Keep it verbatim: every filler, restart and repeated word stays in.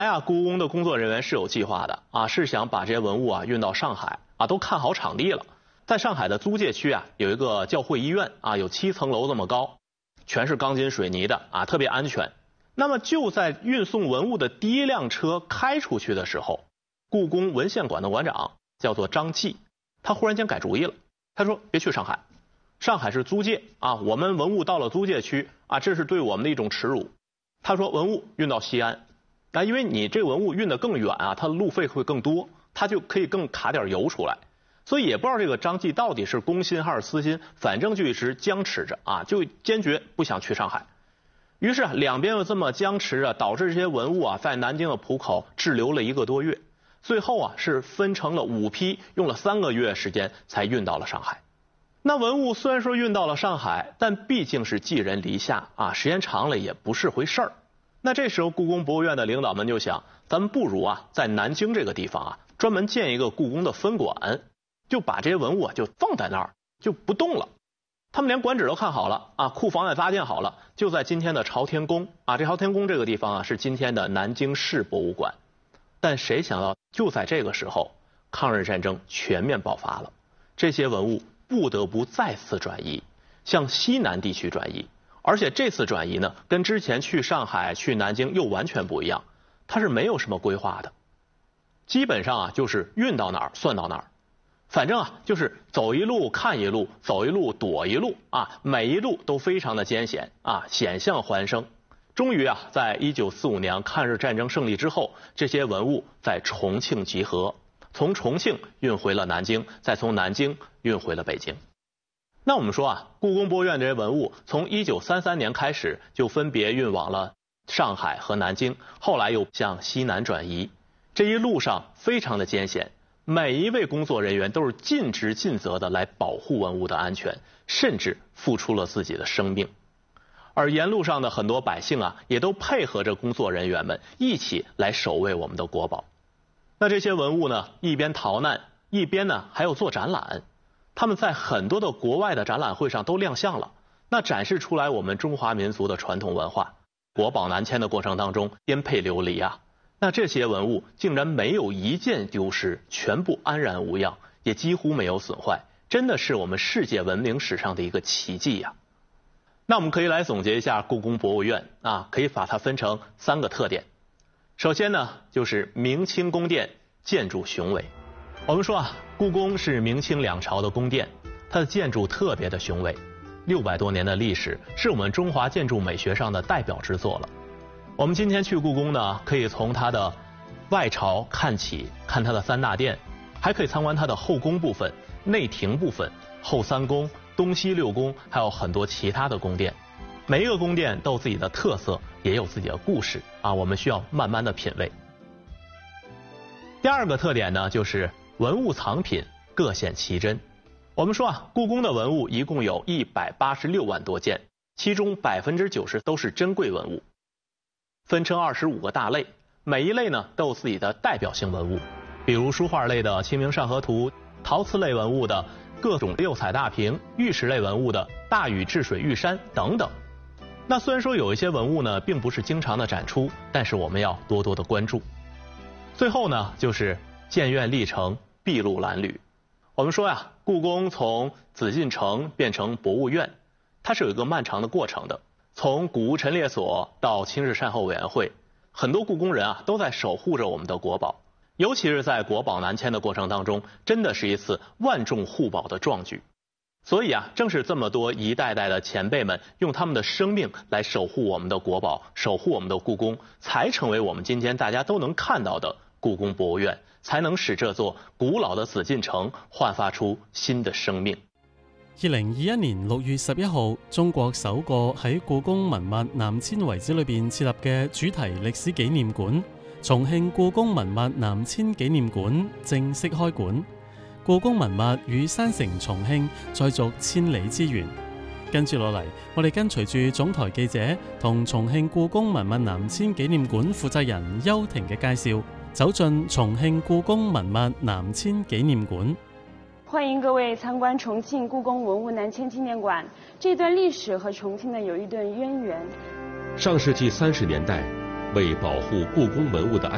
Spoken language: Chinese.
哎呀，故宫的工作人员是有计划的啊，是想把这些文物啊运到上海啊，都看好场地了。在上海的租界区啊，有一个教会医院啊，有七层楼这么高，全是钢筋水泥的啊，特别安全。那么就在运送文物的第一辆车开出去的时候，故宫文献馆的馆长叫做张继，他忽然间改主意了，他说别去上海，上海是租界啊，我们文物到了租界区啊，这是对我们的一种耻辱。他说文物运到西安。那因为你这文物运得更远啊，它的路费会更多，它就可以更卡点油出来。所以也不知道这个张继到底是公心还是私心，反正就一直僵持着啊，就坚决不想去上海。于是啊，两边又这么僵持着，导致这些文物啊在南京的浦口滞留了一个多月。最后啊是分成了五批，用了三个月时间才运到了上海。那文物虽然说运到了上海，但毕竟是寄人篱下啊，时间长了也不是回事儿。那这时候故宫博物院的领导们就想，咱们不如啊在南京这个地方啊专门建一个故宫的分馆，就把这些文物啊就放在那儿就不动了。他们连馆址都看好了啊，库房也搭建好了，就在今天的朝天宫啊，这朝天宫这个地方啊是今天的南京市博物馆。但谁想到就在这个时候，抗日战争全面爆发了，这些文物不得不再次转移，向西南地区转移。而且这次转移呢，跟之前去上海、去南京又完全不一样，它是没有什么规划的，基本上啊就是运到哪儿算到哪儿，反正啊就是走一路看一路，走一路躲一路啊，每一路都非常的艰险啊，险象环生。终于啊，在一九四五年抗日战争胜利之后，这些文物在重庆集合，从重庆运回了南京，再从南京运回了北京。那我们说啊，故宫博物院这些文物从一九三三年开始就分别运往了上海和南京，后来又向西南转移。这一路上非常的艰险，每一位工作人员都是尽职尽责的来保护文物的安全，甚至付出了自己的生命。而沿路上的很多百姓啊，也都配合着工作人员们一起来守卫我们的国宝。那这些文物呢，一边逃难，一边呢还有做展览。他们在很多的国外的展览会上都亮相了，那展示出来我们中华民族的传统文化。国宝南迁的过程当中，颠沛流离啊，那这些文物竟然没有一件丢失，全部安然无恙，也几乎没有损坏，真的是我们世界文明史上的一个奇迹呀。那我们可以来总结一下故宫博物院啊，可以把它分成三个特点。首先呢，就是明清宫殿建筑雄伟。我们说啊，故宫是明清两朝的宫殿，它的建筑特别的雄伟，六百多年的历史，是我们中华建筑美学上的代表之作了。我们今天去故宫呢，可以从它的外朝看起，看它的三大殿，还可以参观它的后宫部分、内廷部分、后三宫、东西六宫，还有很多其他的宫殿。每一个宫殿都有自己的特色，也有自己的故事啊，我们需要慢慢的品味。第二个特点呢，就是文物藏品各显其真。我们说啊，故宫的文物一共有一百八十六万多件，其中百分之九十都是珍贵文物，分成二十五个大类，每一类呢都有自己的代表性文物，比如书画类的《清明上河图》，陶瓷类文物的各种六彩大瓶，玉石类文物的大禹治水玉山等等。那虽然说有一些文物呢并不是经常的展出，但是我们要多多的关注。最后呢，就是建院历程筚路蓝缕。我们说呀、啊，故宫从紫禁城变成博物院，它是有一个漫长的过程的。从古物陈列所到清日善后委员会，很多故宫人啊都在守护着我们的国宝。尤其是在国宝南迁的过程当中，真的是一次万众护宝的壮举。所以啊，正是这么多一代代的前辈们用他们的生命来守护我们的国宝，守護我們的故宮，才成為我們今天大家都能看到的故宮博物院，才能使這座古老的紫禁城煥發出新的生命。 二零二一年六月十一號，中國首個喺故宮文物南遷遺址裏邊設立嘅主題歷史紀念館——重慶故宮文物南遷紀念館正式開館。故宮文物與山城重慶再續千里之緣。跟住落嚟，我哋跟隨住總台記者同重慶故宮文物南遷紀念館負責人邱婷嘅介紹，走進重慶故宮文物南遷紀念館。 歡迎各位參觀重慶故宮文物南遷紀念館。這段歷史和重慶呢有一段淵源。 上世紀三十年代，為保護故宮文物的安